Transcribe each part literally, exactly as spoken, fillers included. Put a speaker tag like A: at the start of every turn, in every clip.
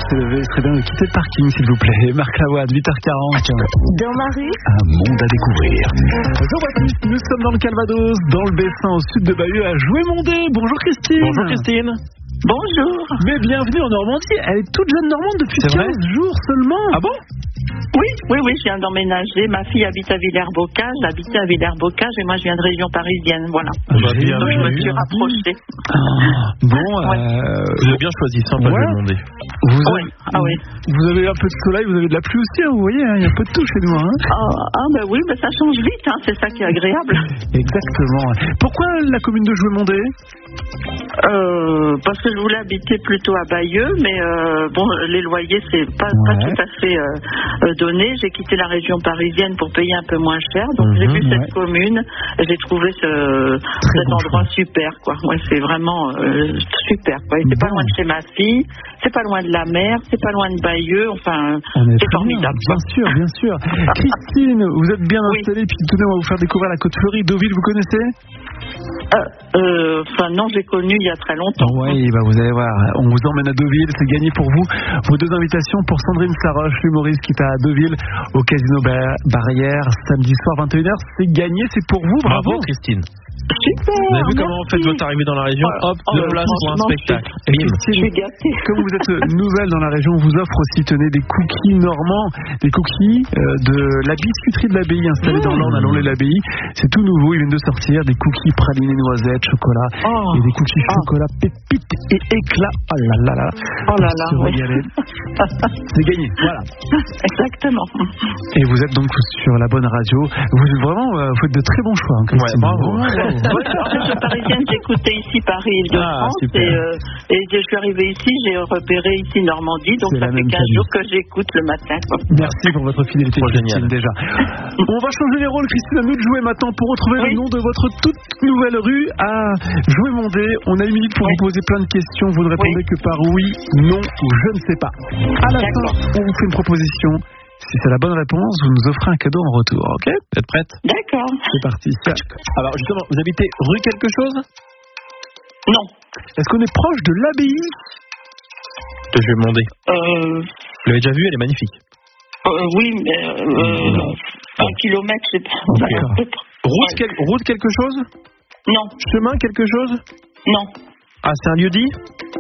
A: s'est levé, il serait bien de quitter le parking, s'il vous plaît. Marc Lavoine, huit heures quarante.
B: Dans ma rue,
C: un monde à découvrir.
A: Bonjour Baptiste, nous sommes dans le Calvados, dans le Bessin, au sud de Bayeux, à Joué-Mondé. Bonjour Christine.
D: Bonjour Christine.
B: bonjour.
A: Mais bienvenue en Normandie. Elle est toute jeune normande depuis
D: C'est vrai
A: quinze jours seulement.
D: Ah bon?
B: Oui, oui, oui, je viens d'emménager. Ma fille habite à Villers-Bocage, j'habitais à Villers-Bocage et moi je viens de région parisienne, voilà.
D: Bah, bien
B: Donc je me
D: vu.
B: suis rapprochée.
A: Ah, bon,
B: Ouais.
A: euh,
D: Vous avez bien choisi, sympa
A: Ouais.
D: de demander.
A: vous,
B: Oui,
A: avez,
B: ah oui.
A: vous avez un peu de soleil, vous avez de la pluie aussi, hein, vous voyez, hein, il y a un peu de tout chez nous. Hein.
B: Ah, ah ben oui, ben ça change vite, hein, c'est ça qui est agréable.
A: Exactement. Pourquoi la commune de Joué-Mondé?
B: Euh, parce que je voulais habiter plutôt à Bayeux, mais euh, bon, les loyers c'est pas,
A: Ouais.
B: pas tout à fait euh, euh, donné. J'ai quitté la région parisienne pour payer un peu moins cher, donc
A: Mhm,
B: j'ai vu
A: ouais.
B: cette commune, j'ai trouvé ce, cet
A: bon
B: endroit
A: choix.
B: super, quoi. Ouais, c'est vraiment euh, super, quoi. Et c'est pas
A: Bon.
B: loin de chez ma fille, c'est pas loin de la mer, c'est pas loin de Bayeux, enfin,
A: On est
B: c'est
A: très
B: formidable.
A: Bien, bien sûr, bien sûr. Christine, vous êtes bien
B: Oui.
A: installée, puis tenez, on va vous faire découvrir la côte fleurie. Deauville, vous connaissez?
B: Euh, euh, Enfin non, j'ai connu il y a très longtemps.
A: Oui, bah vous allez voir, on vous emmène à Deauville, c'est gagné pour vous. Vos deux invitations pour Sandrine Saroche, l'humoriste qui est à Deauville, au Casino Bar- Barrière, samedi soir vingt et une heures. C'est gagné, c'est pour vous, bravo.
D: Bravo Christine.
B: Super.
D: Vous avez vu comment vous
B: merci.
D: faites votre arrivée dans la région?
B: Oh,
D: Hop,
B: oh,
D: deux places pour un
B: franchement,
D: spectacle.
A: Et
D: Bim.
B: Je
A: Christine,
B: suis gâtée.
A: comme vous êtes nouvelle dans la région, on vous offre aussi, tenez, des cookies normands, des cookies euh, de la biscuiterie de l'Abbaye installée dans l'Orne à Longlet-l'Abbaye. C'est tout nouveau, ils viennent de sortir, des cookies pralinés noisettes, chocolat,
B: Oh.
A: et des cookies
B: Oh.
A: chocolat, pépites et éclats. Oh là là là.
B: Oh là là,
A: Se
B: oui.
A: régaler. C'est gagné, voilà.
B: Exactement.
A: Et vous êtes donc sur la bonne radio. Vous êtes vraiment, euh, vous faites de très bons choix, hein, Christine.
D: Ouais, bravo.
A: Vraiment, bravo.
B: Ouais, en région parisienne, j'écoutais ici Paris-Île-de-France
D: Ah, super.
B: et, euh, et je suis arrivée ici, j'ai repéré ici Normandie, donc
A: C'est
B: ça
A: la
B: fait
A: même
B: quinze
A: famille.
B: jours que j'écoute le matin, quoi.
A: Merci pour votre fidélité,
D: Trop
A: Christine,
D: génial.
A: déjà. On va changer les rôles, Christine, à nous de jouer maintenant pour retrouver
B: Oui.
A: le nom de votre toute nouvelle rue à Joué-Mondé. On a une minute pour
B: Oui.
A: vous poser plein de questions. Vous ne répondez que par oui, non ou je ne sais pas. À la fin,
B: D'accord.
A: on vous fait une proposition. Si c'est la bonne réponse, vous nous offrez un cadeau en retour, ok?
D: Vous êtes prête?
B: D'accord.
A: C'est parti.
D: Alors justement, vous habitez rue quelque chose?
B: Non.
A: Est-ce qu'on est proche de l'abbaye?
D: Je vais demander.
B: Euh,
D: Vous l'avez déjà vu, elle est magnifique.
B: euh, oui, mais euh,
D: Non.
B: un kilomètre, c'est pas.
A: D'accord.
D: Route,
B: Ouais.
D: quel- route quelque chose?
B: Non,
D: Chemin quelque chose?
B: non.
D: Ah, c'est un lieu dit?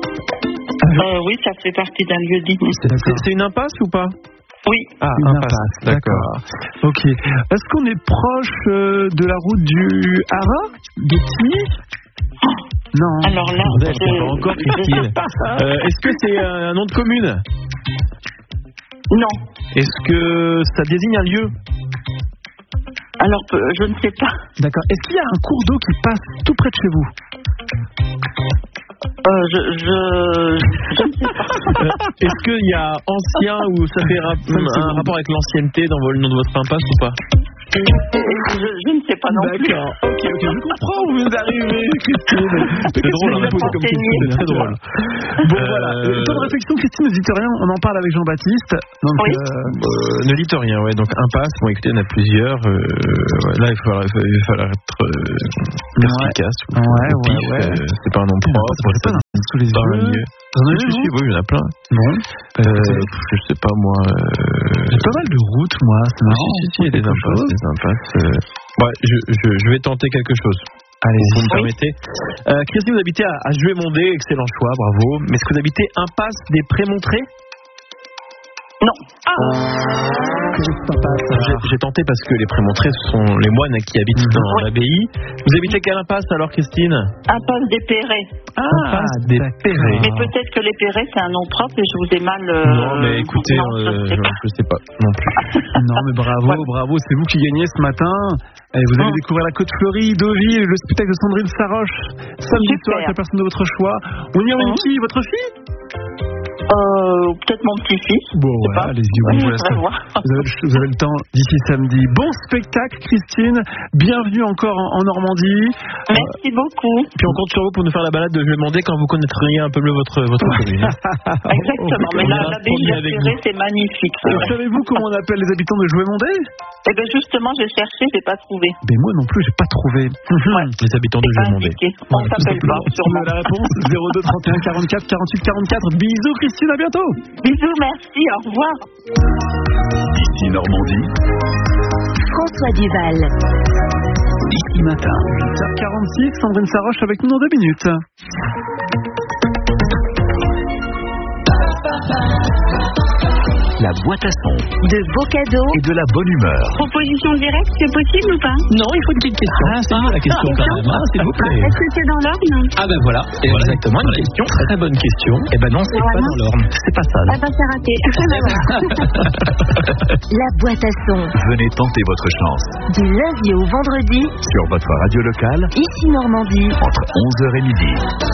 B: Euh, oui, ça fait partie d'un lieu dit.
D: C'est c'est une impasse ou pas?
B: Oui.
D: Ah,
A: Une
D: impasse.
A: impasse,
D: D'accord.
A: Ok. Est-ce qu'on est proche euh, de la route du Haras? De Tignes? Non.
B: Alors là,
D: Vous êtes
B: je-
D: pas encore,
B: je
D: Christine.
B: sais pas.
D: Euh, Est-ce que c'est un nom de commune?
B: Non.
D: Est-ce que ça désigne un lieu?
B: Alors, euh, je ne sais pas.
A: D'accord. Est-ce qu'il y a un cours d'eau qui passe tout près de chez vous?
B: Euh, je, je, je ne sais pas.
D: Euh, Est-ce qu'il y a ancien ou ça fait rap- un rapport avec l'ancienneté dans le nom de votre impasse ou pas?
B: Je, je ne sais pas non plus.
A: D'accord. Ok, ok, je comprends où vous arrivez, Christine.
D: C'est drôle,
A: Qu'est-ce que vous
D: hein,
A: avez comme question?
B: c'est
A: C'est très drôle. Bon,
D: Euh,
A: voilà. Temps de réflexion, Christine, ne dites rien. On en parle avec Jean-Baptiste. Donc,
B: Oui.
A: euh,
D: Euh, ne dites rien, ouais. Donc impasse, bon écoutez, il y en a plusieurs. Euh, ouais, là, il va falloir, il va falloir être euh, perspicace. ou-
A: Ouais,
D: ou
A: ouais,
D: pif,
A: ouais.
D: euh, c'est pas un nom
A: ça
D: propre.
A: passe pas dans- sous les
D: pas un
A: yeux.
D: lieu.
A: Vous en avez,
D: Si,
A: vous?
D: si, oui, il y en a plein.
A: Bon.
D: Euh, je sais pas moi. Euh...
A: J'ai pas mal de routes, moi. C'est
D: Si,
A: marrant.
D: si, si, il y a des
A: Quelque
D: impasses.
A: chose.
D: Des impasses euh. Ouais, je, je, je vais tenter quelque chose.
A: Allez,
D: Vous me
B: Oui.
D: permettez. Euh, Christine, vous habitez à, à Joué-Mondé, excellent choix, bravo. Mais est-ce que vous habitez impasse des Prémontrés?
B: Non.
A: Quelle impasse, ça.
D: J'ai j'ai tenté parce que les Prémontrés, ce sont les moines qui habitent
A: Mhm.
D: dans l'abbaye. Vous habitez quelle impasse alors, Christine?
B: Impasse des Perrets.
D: Ah,
A: Impasse
D: des
A: d'accord.
D: Perrets.
B: Mais peut-être que les Perrets, c'est un nom propre et je vous ai mal. euh,
D: Non, mais écoutez,
B: non, je
D: euh,
B: ne sais pas.
D: je sais pas non plus.
A: Non, mais bravo,
B: Voilà.
A: bravo, c'est vous qui gagnez ce matin. Et vous allez
B: Mm.
A: découvrir la Côte Fleurie, Deauville, le spectacle de Sandrine Saroche, samedi
B: Super.
A: soir avec la personne de votre choix. On y emmène
B: Mm.
A: qui? Votre fille?
B: Euh, peut-être mon petit-fils.
A: Bon,
B: Je sais
A: ouais,
B: pas.
A: allez-y, on
B: Oui,
A: vous
B: je
A: laisse.
B: vais voir.
A: Vous avez, le- vous avez le temps d'ici samedi. Bon spectacle, Christine. Bienvenue encore en, en Normandie.
B: Merci beaucoup.
D: Puis on compte sur vous pour nous faire la balade de Joué-Mondé quand vous connaîtriez un peu mieux votre, votre commune.
B: Exactement. Mais
D: On
B: là,
D: ira
B: la
D: se promener
B: baie
D: avec
B: Perrets, c'est magnifique. c'est
A: Et
B: vrai.
A: savez-vous comment on appelle les habitants de Joué-Mondé?
B: Eh bien, justement, j'ai cherché, j'ai pas trouvé.
A: Ben moi non plus, j'ai pas trouvé.
D: Les habitants de
B: C'est pas
D: Joué-Mondé.
B: indiqué. On
A: Voilà, tout
B: s'appelle pas,
A: simplement.
B: sûrement.
A: La réponse zéro deux trente et un quarante-quatre quarante-huit quarante-quatre. Bisous, Christine. Christine, à bientôt.
B: Bisous, merci, au revoir.
C: Ici Normandie.
E: François Duval.
C: Ici Matin.
A: huit heures quarante-six, Sandrine Saroche avec nous dans deux minutes.
C: La boîte à son.
E: De beaux cadeaux.
C: Et de la bonne humeur.
B: Proposition directe, c'est possible ou pas?
F: Non, il faut une petite question. Ah, c'est ah, la question quand même, hein, s'il vous plaît.
B: Est-ce que c'est dans l'ordre?
F: Ah ben voilà, et voilà exactement une question, très bonne question. Eh ben non, c'est
B: Vraiment
F: pas dans l'ordre, c'est pas ça.
B: Ah ben c'est raté.
E: La boîte à son.
C: Venez tenter votre chance.
E: Du lundi au vendredi.
C: Sur votre radio locale.
E: Ici Normandie.
C: Entre onze heures et midi.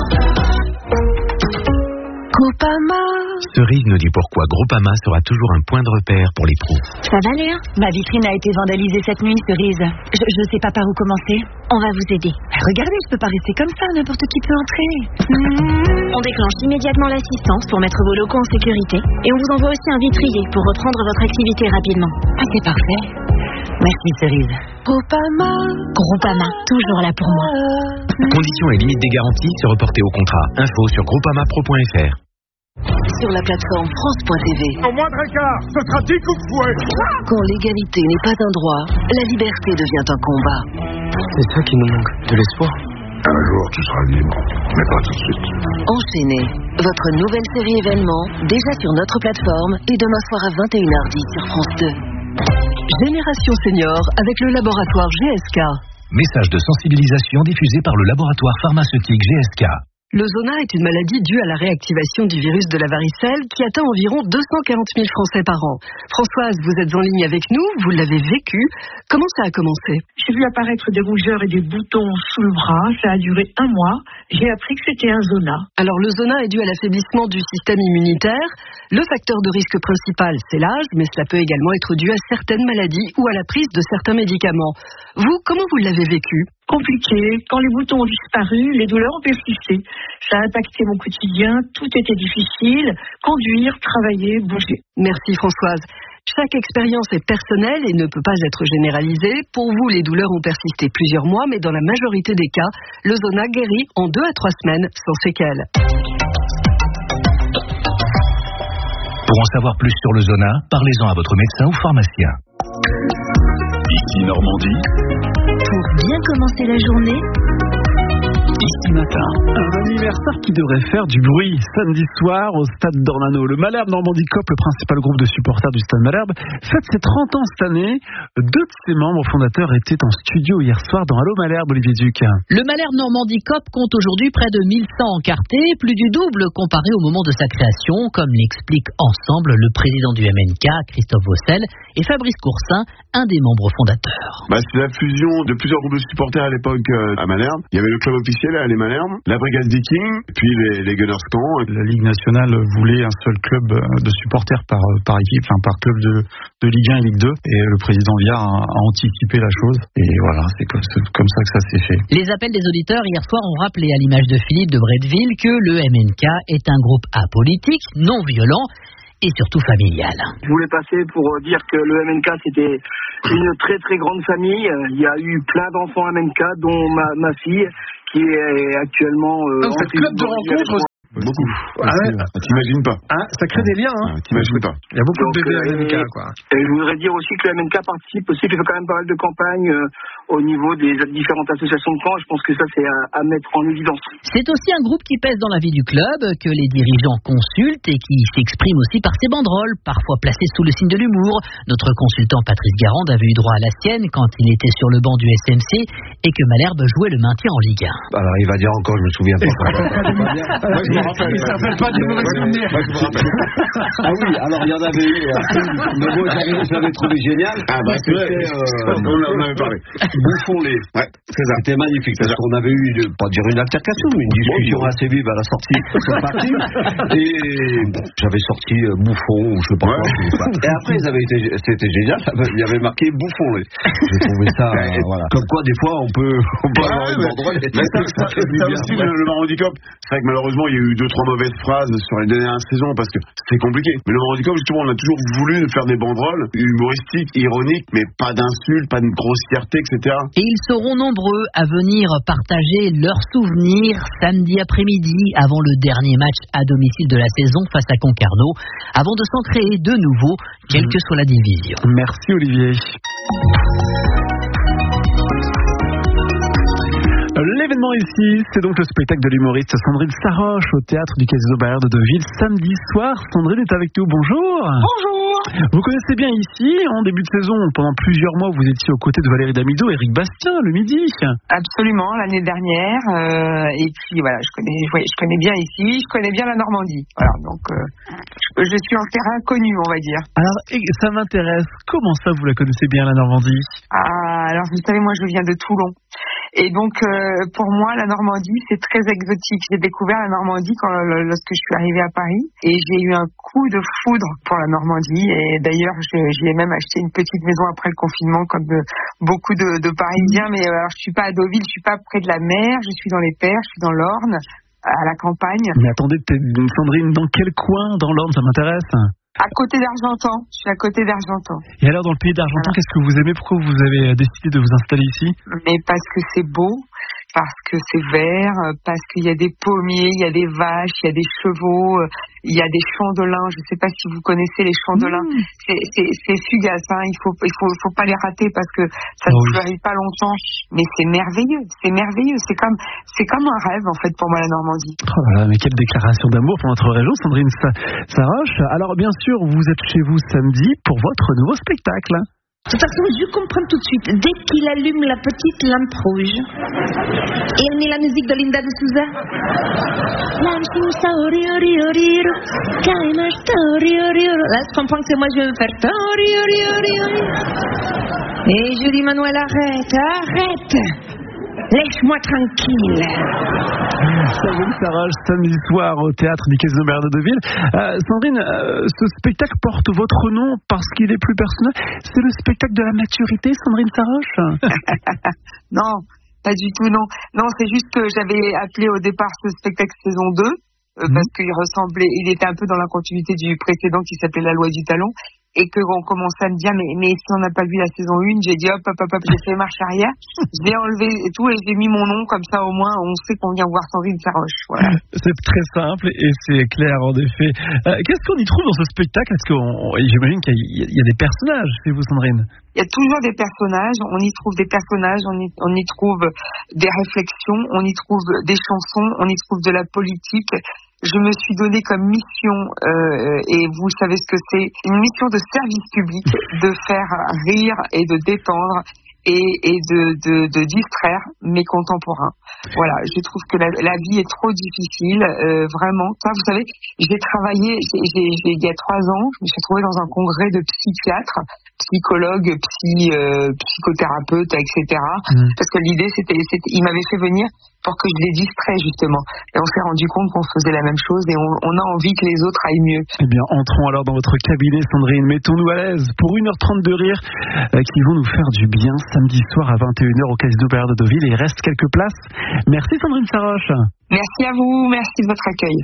E: Groupama.
C: Cerise nous dit pourquoi Groupama sera toujours un point de repère pour les pros.
E: Ça va Léa? Ma vitrine a été vandalisée cette nuit, Cerise. Je, je sais pas par où commencer. On va vous aider. Regardez, je peux pas rester comme ça, n'importe qui peut entrer. On déclenche immédiatement l'assistance pour mettre vos locaux en sécurité. Et on vous envoie aussi un vitrier pour reprendre votre activité rapidement. Ah, c'est parfait. Merci Cerise. Groupama. Groupama, toujours là pour moi.
C: Conditions et limites des garanties se reporter au contrat. Info sur groupama pro point f r.
E: Sur la plateforme France point t v.
G: Au moindre écart, ce sera dix coups de fouet.
E: Quand l'égalité n'est pas un droit, la liberté devient un combat.
F: C'est ça qui nous manque, de l'espoir.
G: Un jour, tu seras libre, mais pas tout de suite.
E: Enchaînez, votre nouvelle série événement, déjà sur notre plateforme et demain soir à vingt et une heures dix sur France deux. Génération Senior avec le laboratoire G S K.
C: Message de sensibilisation diffusé par le laboratoire pharmaceutique G S K.
H: Le zona est une maladie due à la réactivation du virus de la varicelle qui atteint environ deux cent quarante mille Français par an. Françoise, vous êtes en ligne avec nous, vous l'avez vécu. Comment ça a commencé?
B: J'ai vu apparaître des rougeurs et des boutons sous le bras. Ça a duré un mois. J'ai appris que c'était un zona.
H: Alors le zona est dû à l'affaiblissement du système immunitaire. Le facteur de risque principal, c'est l'âge, mais cela peut également être dû à certaines maladies ou à la prise de certains médicaments. Vous, comment vous l'avez vécu?
B: Compliqué. Quand les boutons ont disparu, les douleurs ont persisté. Ça a impacté mon quotidien. Tout était difficile. Conduire, travailler, bouger.
H: Merci Françoise. Chaque expérience est personnelle et ne peut pas être généralisée. Pour vous, les douleurs ont persisté plusieurs mois, mais dans la majorité des cas, le zona guérit en deux à trois semaines sans séquelles.
C: Pour en savoir plus sur le zona, parlez-en à votre médecin ou pharmacien. Ici Normandie.
E: Pour bien commencer la journée,
C: Ici Matin.
A: Un anniversaire qui devrait faire du bruit samedi soir au Stade d'Ornano. Le Malherbe Normandie Cop, le principal groupe de supporters du Stade Malherbe, fête ses trente ans cette année. Deux de ses membres fondateurs étaient en studio hier soir dans Allo Malherbe, Olivier Duc.
F: Le Malherbe Normandie Cop compte aujourd'hui près de mille cent encartés, plus du double comparé au moment de sa création, comme l'expliquent ensemble le président du M N K, Christophe Vossel, et Fabrice Coursin, un des membres fondateurs.
I: Bah, c'est la fusion de plusieurs groupes de supporters à l'époque euh, à Malherbe. Il y avait le club officiel à les Malherbe, la brigade des Kings, puis les, les Gunners Caen.
A: La Ligue nationale voulait un seul club de supporters par, par équipe, enfin par club de, de Ligue un et Ligue deux. Et le président Viard a, a anticipé la chose. Et voilà, c'est comme, c'est comme ça que ça s'est fait.
F: Les appels des auditeurs hier soir ont rappelé à l'image de Philippe de Bretteville que le M N K est un groupe apolitique, non violent et surtout familial.
J: Je voulais passer pour dire que le M N K c'était une très très grande famille. Il y a eu plein d'enfants M N K, dont ma, ma fille qui est actuellement... Euh,
G: Donc, c'est club de rencontre.
I: Beaucoup.
G: Ah ouais.
I: T'imagines pas.
G: Ah, ça crée des liens, hein.
I: Ah, t'imagines pas.
G: Il y a beaucoup
J: Donc,
G: de bébés à
J: euh,
G: M N K, quoi.
J: Et je voudrais dire aussi que le M N K participe aussi, il fait quand même pas mal de campagnes euh, au niveau des différentes associations de camps. Je pense que ça, c'est à, à mettre en évidence.
F: C'est aussi un groupe qui pèse dans la vie du club, que les dirigeants consultent et qui s'exprime aussi par ses banderoles, parfois placées sous le signe de l'humour. Notre consultant Patrice Garand avait eu droit à la sienne quand il était sur le banc du S M C et que Malherbe jouait le maintien en Ligue un.
K: Alors il va dire encore, je me souviens pas.
G: Moi, je me rappelle. Il s'appelle pas des mauvais souvenirs.
K: Ah oui, alors il y en avait eu. Mais moi, j'avais, j'avais trouvé génial.
I: Ah bah c'est vrai.
K: Euh,
I: on en avait parlé.
K: Bouffons-les.
I: Ouais, c'est ça.
K: C'était magnifique parce qu'on avait eu, de, pas dire une altercation, mais une discussion assez vive à la sortie de ce parti. Et j'avais sorti euh, Bouffon ou je sais pas
I: ouais.
K: quoi. Et après, ils avaient été, c'était génial. Il y avait marqué Bouffons-les. J'ai trouvé ça, euh, voilà. Comme quoi, des fois, on peut, on peut
I: ouais,
K: avoir une
I: mais,
K: banderole.
I: Mais ça, ça, ça, ça aussi, le, le Normandie Cop, c'est vrai que malheureusement, il y a eu eu deux trois mauvaises phrases sur les dernières saisons parce que c'est compliqué. Mais le Normandie Club, justement, on a toujours voulu faire des banderoles humoristiques, ironiques, mais pas d'insultes, pas de grossièreté, et cetera.
F: Et ils seront nombreux à venir partager leurs souvenirs samedi après-midi avant le dernier match à domicile de la saison face à Concarneau, avant de s'en créer de nouveau, quelle que soit la division.
A: Merci Olivier. L'événement ici, c'est donc le spectacle de l'humoriste Sandrine Saroche au théâtre du Casino Barrière de Deauville samedi soir. Sandrine est avec nous, bonjour.
L: Bonjour.
A: Vous connaissez bien ici, en début de saison, pendant plusieurs mois, vous étiez aux côtés de Valérie Damido et Éric Bastien le midi.
L: Absolument, l'année dernière. Euh, et puis voilà, je connais, ouais, je connais bien ici, je connais bien la Normandie. Voilà, donc euh, je, je suis en terrain connu, on va dire.
A: Alors, ça m'intéresse. Comment ça, vous la connaissez bien, la Normandie?
L: Ah, alors vous savez, moi je viens de Toulon. Et donc, euh, pour moi, la Normandie, c'est très exotique. J'ai découvert la Normandie quand, lorsque je suis arrivée à Paris. Et j'ai eu un coup de foudre pour la Normandie. Et d'ailleurs, j'y ai même acheté une petite maison après le confinement, comme de, beaucoup de, de Parisiens. Mais euh, alors, je suis pas à Deauville, je suis pas près de la mer. Je suis dans les Pères, je suis dans l'Orne, à la campagne.
A: Mais attendez, Sandrine, dans quel coin dans l'Orne, ça m'intéresse?
L: À côté d'Argentan, je suis à côté d'Argentan.
A: Et alors, dans le pays d'Argentan, voilà. Qu'est-ce que vous aimez? Pourquoi vous avez décidé de vous installer ici?
L: Mais parce que c'est beau, parce que c'est vert, parce qu'il y a des pommiers, il y a des vaches, il y a des chevaux, il y a des champs de lin. Je ne sais pas si vous connaissez les champs de lin. Mmh. C'est, c'est, c'est fugace, hein. Il faut, il faut, il faut pas les rater parce que ça ne oh, fleurit oui. pas longtemps. Mais c'est merveilleux, c'est merveilleux. C'est comme, c'est comme un rêve en fait pour moi la Normandie.
A: Oh là là, mais quelle déclaration d'amour pour notre région, Sandrine Saroche. Alors bien sûr, vous êtes chez vous samedi pour votre nouveau spectacle.
M: De toute façon, je comprends tout de suite. Dès qu'il allume la petite lampe rouge, et elle met la musique de Linda de Souza. Là, je comprends que c'est moi, je vais me faire. Et je dis, Manuel, arrête, arrête. Laisse-moi tranquille.
A: Sandrine Saroche, samedi soir au théâtre du Casino Barrière de Deauville. Euh, Sandrine, euh, ce spectacle porte votre nom parce qu'il est plus personnel. C'est le spectacle de la maturité, Sandrine Saroche?
L: Non, pas du tout, non. Non, c'est juste que j'avais appelé au départ ce spectacle saison deux, euh, mmh. parce qu'il ressemblait, il était un peu dans la continuité du précédent qui s'appelait La Loi du Talon. Et que on commençait à me dire, mais, mais si on n'a pas vu la saison un, j'ai dit hop, hop, hop, hop, j'ai fait marche arrière, j'ai enlevé et tout et j'ai mis mon nom, comme ça au moins on sait qu'on vient voir Sandrine Saroche. Voilà.
A: C'est très simple et c'est clair en effet. Euh, qu'est-ce qu'on y trouve dans ce spectacle? Parce que on, j'imagine qu'il y a, il y a des personnages chez vous, Sandrine.
L: Il y a toujours des personnages, on y trouve des personnages, on y, on y trouve des réflexions, on y trouve des chansons, on y trouve de la politique. Je me suis donné comme mission, euh, et vous savez ce que c'est, une mission de service public, de faire rire et de détendre et, et de, de, de distraire mes contemporains. Voilà, je trouve que la, la vie est trop difficile, euh, vraiment. Ça, vous savez, j'ai travaillé, j'ai, j'ai, j'ai, il y a trois ans, je me suis trouvée dans un congrès de psychiatres, psychologues, psy, euh, psychothérapeutes, et cetera. Mmh. Parce que l'idée, c'était, c'était, ils m'avaient fait venir pour que je les distrais, justement. Et on s'est rendu compte qu'on faisait la même chose et on, on a envie que les autres aillent mieux.
A: Eh bien, entrons alors dans votre cabinet, Sandrine. Mettons-nous à l'aise pour une heure trente de rire euh, qui vont nous faire du bien samedi soir à vingt et une heures au Casino Barrière de Deauville. Et il reste quelques places. Merci, Sandrine Saroche.
L: Merci à vous. Merci de votre accueil.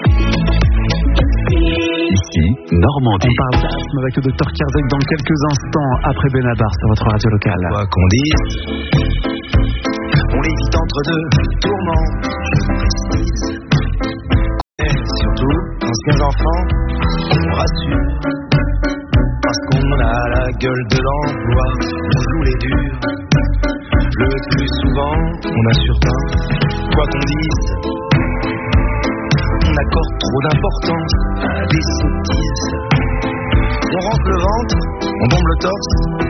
C: Ici, Normandie.
A: On parle d'asthme avec le docteur Kierzek dans quelques instants après Benabar sur votre radio locale.
N: Quoi qu'on dise, on évite entre deux tourments, je précise. Et surtout, anciens enfants, on rassure. Parce qu'on a la gueule de l'emploi, on joue les durs. Le plus souvent, on assure pas, quoi qu'on dise. On accorde trop d'importance à des sottises. On rentre le ventre, on bombe le torse.